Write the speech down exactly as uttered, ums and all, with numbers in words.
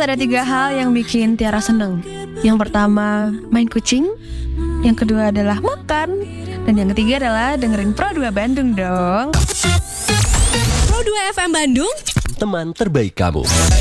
ada tiga hal yang bikin Tiara seneng. Yang pertama, main kucing. Yang kedua adalah makan. Dan yang ketiga adalah dengerin Pro dua Bandung dong. Pro dua F M Bandung, teman terbaik kamu.